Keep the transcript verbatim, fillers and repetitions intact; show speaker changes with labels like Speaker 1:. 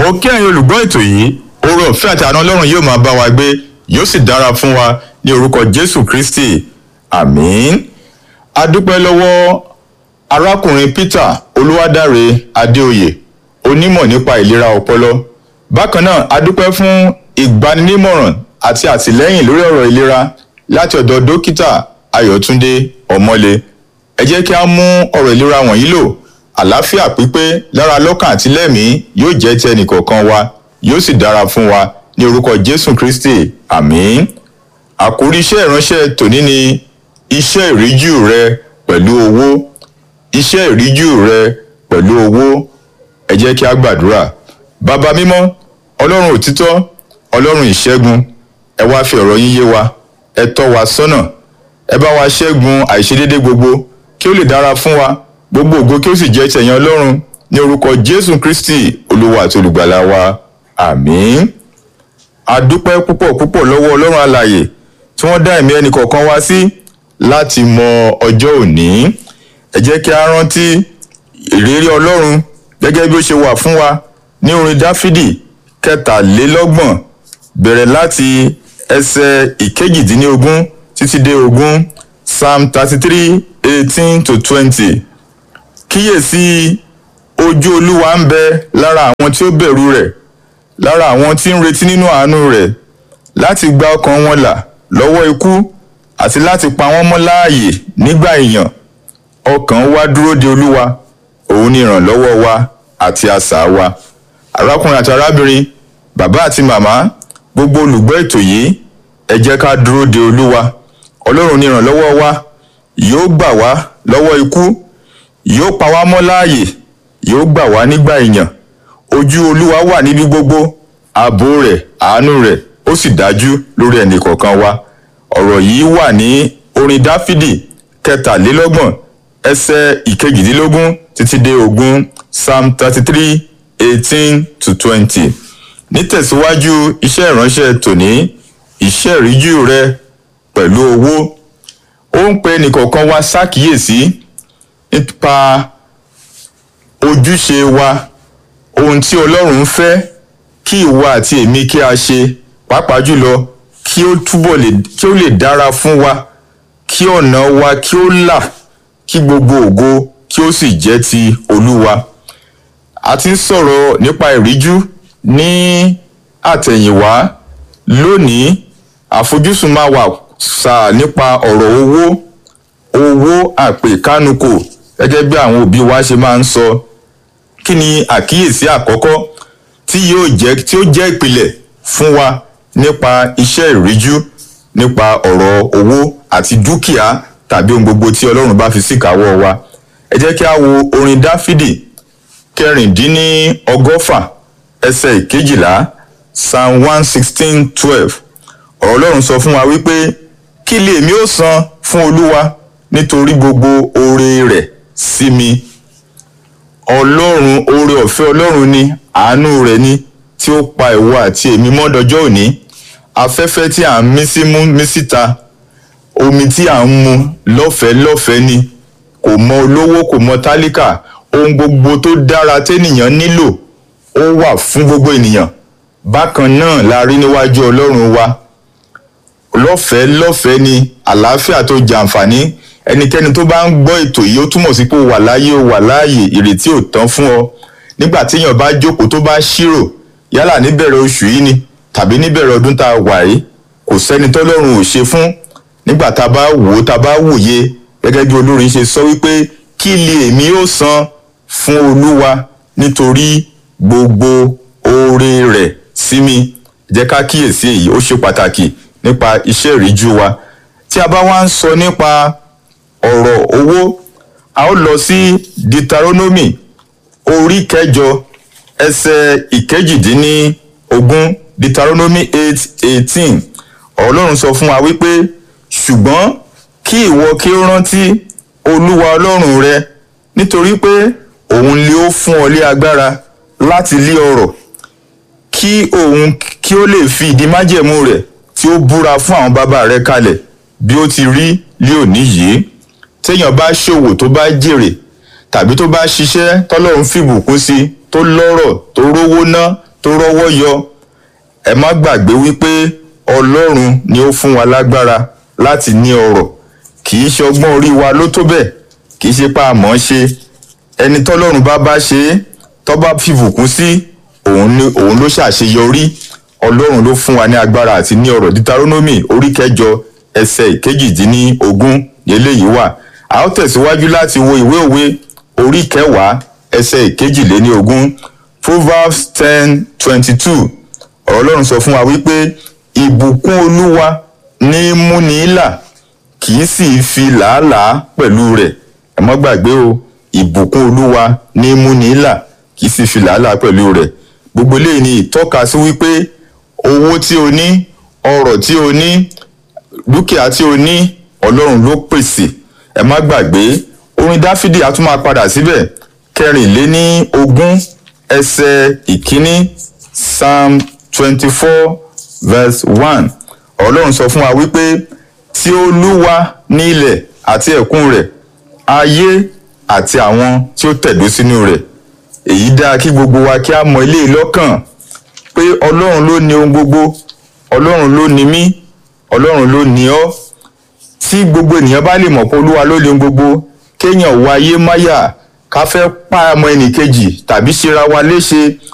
Speaker 1: mo kí ẹ̀yin olùgbọ́ ètò yìí oore ọ̀fẹ́ àti àánú Ọlọ́run yóò máa bá wa gbé yóò sì dára fún wa ní orúkọ Jésù Kristi àmín. A dúpẹ́ lọ́wọ́ arákùnrin Peter Olúwadáre Adéoyè onímọ̀ nípa ìlera ọpọlọ. Bákan náà a dúpẹ́ fún ìgbaninímọ̀ràn àti àtìlẹ́yìn lórí ọ̀rọ̀ ìlera láti ọ̀dọ̀ dókítà Ayọ̀túndé Ọmọlé. Ẹ jẹ́ kí a mú ọ̀rọ̀ ìlera wọ̀nyí lò. Àlàáfíà pípé lára lọ́kàn àti lẹ́mìí yóò jẹ́ ti ẹnìkọ̀ọ̀kan wa yóò sì dára fún wa ní orúkọ Jésù Kristi àmín. Àkórí iṣẹ́ ìránṣẹ́ tòní ni iṣẹ́ ìríjú rẹ pẹ̀lú owó. Iṣẹ́ ìríjú rẹ pẹ̀lú owó. Ẹ jẹ́ kí a gbàdúrà. Bàbá mímọ́, Ọlọ́run òtítọ́, Ọlọ́run ìṣẹ́gun, ẹ wá fi ọ̀rọ̀ yín yé wa, ẹ tọ́ wa sọ́nà, ẹ bá wa ṣẹ́gun àìṣedédé gbogbo kí ó lè dára fún wa, gbogbo ògo kí ó sì jẹ́ tẹ̀yìn Ọlọ́run ní orúkọ Jésù Kristi Olúwa àti olùgbàlà wa àmín. A dúpẹ́ púpọ̀ púpọ̀ lọ́wọ́ Ọlọ́run alààyè tí wọ́n dá ẹ̀mí ẹnì kọ̀ọ̀kan wá sí láti mọ ọjọ́ òní. Ẹ jẹ́ kí a rántí ìrírí Ọlọ́run gẹ́gẹ́ bí ó ṣe wà fún wa ní orin Dáfídì kẹtàlélọ́gbọ̀n bẹ̀rẹ̀ láti ẹsẹ̀ ìkejìdínlógún títí dé ogún Psalm thirty-three eighteen to twenty. Kíyèsí ojú Olúwa ń bẹ lára àwọn tí ó bẹ̀rù rẹ̀, lára àwọn tí ń retí nínú àánú rẹ̀, láti gba ọkàn wọn là lọ́wọ́ ikú àti láti pa wọ́n mọ́ láàyè nígbà ìyàn. Ọkàn wa dúró de Olúwa, òun ni ìrànlọ́wọ́ wa àti asà wa. Arákùnrin àti arábìnrin, bàbá àti màmá, gbogbo olùgbọ́ ètò yìí, ẹ jẹ́ ká dúró de Olúwa. Ọlọ́run ni ìrànlọ́wọ́ wa, yóò gbà wá lọ́wọ́ ikú, yóò pa wá mọ́ láàyè, yóò gbà wá nígbà ìyàn. Ojú Olúwa wà níbi gbogbo, ààbò rẹ̀, àánú rẹ̀, ó sì dájú lórí ẹnì kọ̀ọ̀kan wa. Ọ̀rọ̀ yìí wà ní orin Dáfídì kẹtàlélọ́gbọ̀n ẹsẹ̀ ìkejìdínlógún títí dé ogún Psalm thirty-three eighteen to twenty. Nítẹ̀síwájú iṣẹ́ ìránṣẹ́ tòní, iṣẹ́ ìríjú rẹ pẹ̀lú owó. Ó ń pe ẹnìkọ̀ọ̀kan wa ṣàkíyèsí nípa ojúṣe wa, ohun tí Ọlọ́run ń fẹ́ kí ìwọ àti èmi kí a ṣe, pàápàá jùlọ kí ó túbọ̀ lè kí ó lè dára fún wa, kí ọ̀nà wa kí ó là, kí gbogbo ògo kí ó sì jẹ́ ti Olúwa. A ti ń sọ̀rọ̀ nípa ìríjú ní àtẹ̀yìnwá. Lónìí, àfojúsùn máa wà sáà nípa ọ̀rọ̀ owó, owó àpèkánukò gẹ́gẹ́ bí àwọn òbí wa ṣe máa ń sọ. Kí ni àkíyèsí àkọ́kọ́ tí yóò jẹ́ tí ó jẹ́ ìpìlẹ̀ fún wa nípa iṣẹ́ ìríjú nípa ọ̀rọ̀ owó àti dúkìá tàbí ohun gbogbo tí Ọlọ́run bá fi síkàáwọ́ wa? Ẹ jẹ́ kí a wo orin Dáfídì kẹrìndínlọ́gọ́fà ẹsẹ̀ ìkejìlá Psalm one sixteen twelve. Ọ̀rọ̀ Ọlọ́run sọ fún wa wípé kí lè mi ó san fún Olúwa nítorí gbogbo oore rẹ̀ sí mi. Ọlọ́run, oore ọ̀fẹ́ Ọlọ́run ni, àánú rẹ̀ ni tí ó pa ìwọ àti èmi mọ́ dọjọ́ òní. Afẹ́fẹ́ tí à ń mí sí mú mí síta, omi tí à ń mu lọ́fẹ̀ẹ́ lọ́fẹ̀ẹ́ ni, kò mọ olówó kò mọ tálíkà. Ohun gbogbo tó dára tẹ́nìyàn nílò ó wà fún gbogbo ènìyàn. Bákan náà la rí níwájú Ọlọ́run wa. Lọ́fẹ̀ẹ́ lọ́fẹ̀ẹ́ ni àlàáfíà tó jàǹfààní. Ẹnikẹ́ni tó bá ń gbọ́ ètò yìí ó túmọ̀ sí pé ó wà láyé ó wà láàyè, ìrètí ò tán fún ọ. Nígbà tí èèyàn bá jókòó tó bá ṣírò, yálà níbẹ̀rẹ̀ oṣù yìí ni tàbí níbẹ̀rẹ̀ ọdún tá a wà yìí, kò sẹ́ni tọ́lọ́run ò ṣe fún. Nígbà tá a bá wò ó tá a bá wòye, gẹ́gẹ́ bí olórin ṣe sọ wípé kí lè èmi ó san fún Olúwa nítorí gbogbo oore rẹ̀ sí mi. Jẹ́ ká kíyèsí èyí, ó ṣe pàtàkì nípa iṣẹ́ ìríjú wa. Tí a bá wá ń sọ nípa ọ̀rọ̀ owó, a ó lọ sí Deuteronomy orí kẹjọ ẹsẹ̀ ìkejìdínlógún Deuteronomy eight eighteen. Ọlọ́run sọ fún wa wípé ṣùgbọ́n kí ìwọ kí ó rántí Olúwa Ọlọ́run rẹ, nítorí pé òun lé ó fún ọ lé agbára láti lé ọrọ̀, kí òun kí ó lè fi ìdí májẹ̀mú rẹ̀ tí ó búra fún àwọn bàbá rẹ̀ kalẹ̀ bí ó ti rí lé òní yìí. Téèyàn bá ṣòwò tó bá jèrè tàbí tó bá ṣiṣẹ́ tọ́lọ́run fìbùkún sí, tó lọ́rọ̀, tó rówó ná, tó rọ́wọ́ yọ. Ẹ má gbàgbé wípé Ọlọ́run ni ó fún wa lágbára láti ní ọrọ̀. Kì í ṣe ọgbọ́n orí wa ló tó bẹ́ẹ̀, kì í ṣe pa àmọ́ ṣe. Ẹni tọ́lọ́run bá bá ṣe é, tó bá fìbùkún sí, òun ni òun ló ṣàṣeyọrí. Ọlọ́run ló fún wa ní agbára àti ní ọrọ̀. Deuteronomy orí kẹjọ ẹsẹ̀ ìkejìdínlógún eléyìí wà. A ó tẹ̀síwájú láti wo ìwé òwe orí kẹwàá ẹsẹ̀ ìkejìléníogún. Proverbs ten twenty two. Ọ̀rọ̀ Ọlọ́run sọ fún wa wípé ìbùkún Olúwa ní múni là, kì í sì fi làálàá pẹ̀lú rẹ̀. Ẹ má gbàgbé o, ìbùkún Olúwa ní múni là, kì í sì fi làálàá pẹ̀lú rẹ̀. Gbogbo eléyìí ni ìtọ́ka sí wípé owó tí o ní, ọrọ̀ tí o ní, dúkìá tí o ní, Ọlọ́run ló pèsè. Ẹ má gbàgbé orin Dáfídì a tún máa padà síbẹ̀, kẹrìnléní ogún ẹsẹ̀ ìkíní, Psalm twenty-four verse one. Ọlọ́run sọ fún wa wípé tí Olúwa ní ilẹ̀ àti ẹ̀kún rẹ̀, ayé àti àwọn tí ó tẹ̀dó sínú rẹ̀. Èyí dáa kí gbogbo wa kí a mọ eléyìí lọ́kàn pé Ọlọ́run ló ní ohun gbogbo, Ọlọ́run ló ní mí, Ọlọ́run ló ní ọ́. Tí gbogbo ènìyàn bá lè mọ̀ pé Olúwa ló ní ohun gbogbo, kéèyàn wá ayé máyà ká fẹ́ pa ọmọ ẹnìkejì tàbí ṣera wa léṣe